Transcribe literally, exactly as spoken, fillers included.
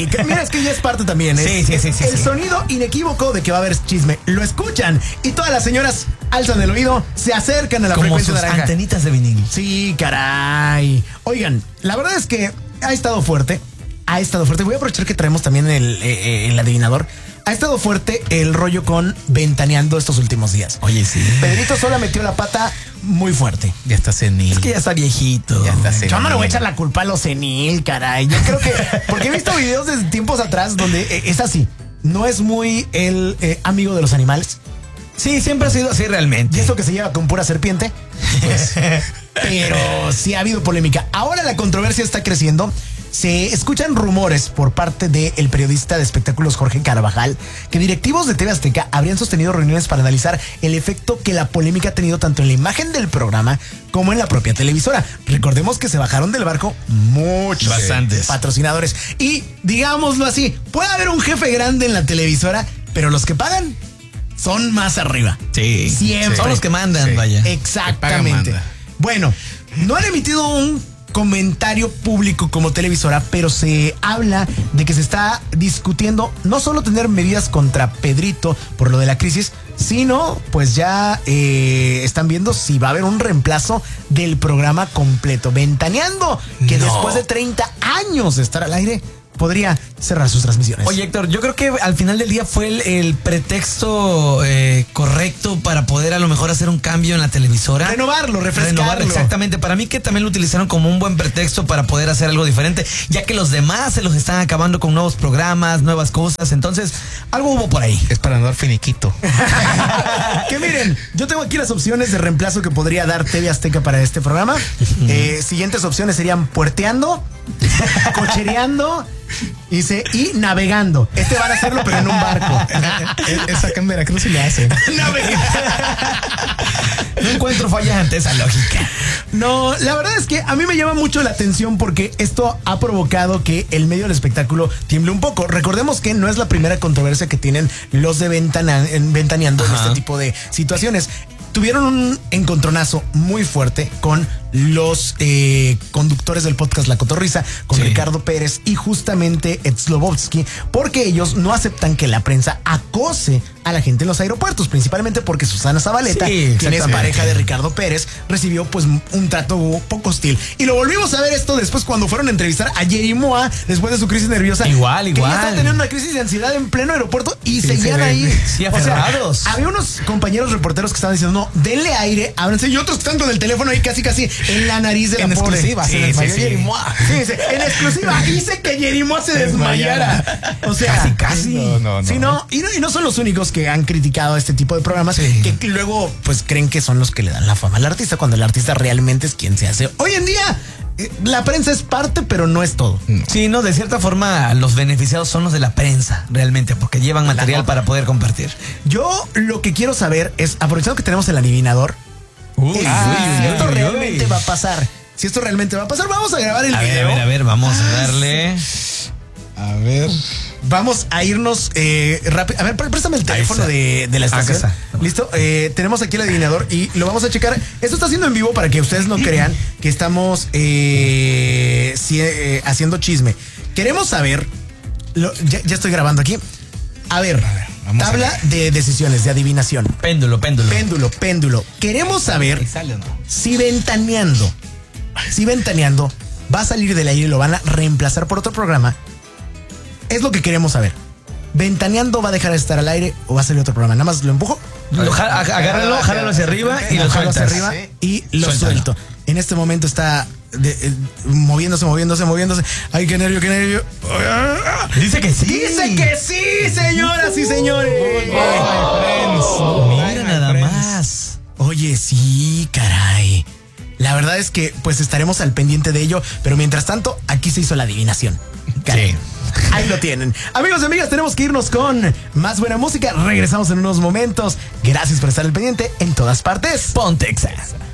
Sí, mira, es que ya es parte también. Es, sí, sí, sí, sí. El sí. sonido inequívoco de que va a haber chisme. Lo escuchan y todas las señoras alzan el oído, se acercan a la Como frecuencia sus naranja. antenitas de vinil. Sí, caray. Oigan, la verdad es que ha estado fuerte. Ha estado fuerte. Voy a aprovechar que traemos también el, eh, el adivinador. Ha estado fuerte el rollo con Ventaneando estos últimos días. Oye, sí. Pedrito Sola metió la pata muy fuerte. Ya está senil. Es que ya está viejito. Ya está senil. Yo no le voy a echar la culpa a lo senil, caray. Yo creo que... Porque he visto videos desde tiempos atrás donde eh, es así. No es muy el eh, amigo de los animales. Sí, siempre ha sido así realmente. Y eso que se lleva con pura serpiente. Pues, pero sí ha habido polémica. Ahora la controversia está creciendo. Se escuchan rumores por parte del periodista de espectáculos Jorge Carvajal que directivos de T V Azteca habrían sostenido reuniones para analizar el efecto que la polémica ha tenido tanto en la imagen del programa como en la propia televisora. Recordemos que se bajaron del barco muchos Bastantes. patrocinadores. Y digámoslo así, puede haber un jefe grande en la televisora, pero los que pagan son más arriba. Sí. Siempre. Son los que mandan, Sí. vaya. Exactamente. manda. Bueno, no han emitido un comentario público como televisora, pero se habla de que se está discutiendo no solo tener medidas contra Pedrito por lo de la crisis, sino pues ya eh, están viendo si va a haber un reemplazo del programa completo. Ventaneando, que No. después de treinta años de estar al aire, podría cerrar sus transmisiones. Oye, Héctor, yo creo que al final del día fue el, el pretexto eh, correcto para poder a lo mejor hacer un cambio en la televisora. Renovarlo, refrescarlo. Renovarlo, exactamente. Para mí que también lo utilizaron como un buen pretexto para poder hacer algo diferente, ya que los demás se los están acabando con nuevos programas, nuevas cosas. Entonces, algo hubo por ahí. Es para no dar finiquito. Que miren, yo tengo aquí las opciones de reemplazo que podría dar T V Azteca para este programa. Eh, siguientes opciones serían puerteando, cochereando y, se, y navegando. Este van a hacerlo, pero en un barco. Esa acá en Veracruz sí lo hacen. Navegando. No encuentro fallas ante esa lógica. No, la verdad es que a mí me llama mucho la atención porque esto ha provocado que el medio del espectáculo tiemble un poco. Recordemos que no es la primera controversia que tienen los de ventana, en, Ventaneando en este tipo de situaciones. Tuvieron un encontronazo muy fuerte con los eh, conductores del podcast La Cotorrisa, con Sí. Ricardo Pérez y justamente Ed Slobovsky, porque ellos no aceptan que la prensa acose a la gente en los aeropuertos, principalmente porque Susana Zabaleta, Sí, quien es exactamente. pareja de Ricardo Pérez, recibió pues un trato poco hostil. Y lo volvimos a ver esto después cuando fueron a entrevistar a Jerry Moa después de su crisis nerviosa. Igual, que igual. ya estaba teniendo una crisis de ansiedad en pleno aeropuerto y Sí, seguían se ve. ahí. Sí, O sea, aferrados. había unos compañeros reporteros que estaban diciendo, no, denle aire, ábranse, y otros que están con el teléfono ahí casi casi en la nariz de En la pobre. exclusiva, se Sí, desmayó sí, sí. Jerry Moa. Sí, sí, en exclusiva, hice que Jerry Moa se desmayara. O sea, Casi, casi. No, no, no. Sí, no, y no, y no son los únicos que han criticado este tipo de programas, Sí. que luego pues creen que son los que le dan la fama al artista, cuando el artista realmente es quien se hace. Hoy en día, eh, la prensa es parte, pero no es todo. Sí, no, de cierta forma los beneficiados son los de la prensa, realmente, porque llevan material nota. para poder compartir. Yo lo que quiero saber es, aprovechando que tenemos el adivinador, Uy, es si esto realmente va a pasar. Si esto realmente va a pasar, vamos a grabar el A ver, video. a ver, a ver, vamos a darle. A ver. Vamos a irnos eh, rápido. A ver, pr- préstame el teléfono está. de, de la Acá estación. está. Listo. Eh, tenemos aquí el adivinador y lo vamos a checar. Esto está haciendo en vivo para que ustedes no crean que estamos eh, si- eh, haciendo chisme. Queremos saber. lo- ya, ya estoy grabando aquí. A ver, A ver, vamos a tabla ver. de decisiones, de adivinación. Péndulo, péndulo. Péndulo, péndulo. Queremos saber ¿Y sale o no? si Ventaneando, si Ventaneando va a salir del aire y lo van a reemplazar por otro programa. Es lo que queremos saber. ¿Ventaneando va a dejar de estar al aire o va a salir otro programa? Nada más lo empujo, Lo ja- ag- agárralo, jálalo hacia arriba y lo lo jalo hacia sueltas. arriba y lo Suéltalo. suelto. En este momento está de- eh, moviéndose, moviéndose, moviéndose. Ay, qué nervio, qué nervio. Dice que sí. Dice que sí, señoras y señores. Mira nada más. Oye, sí, caray. La verdad es que pues estaremos al pendiente de ello, pero mientras tanto, aquí se hizo la adivinación. Caray. Sí. Ahí lo tienen. Amigos y amigas, tenemos que irnos con más buena música. Regresamos en unos momentos. Gracias por estar al pendiente en todas partes. Pon Texas.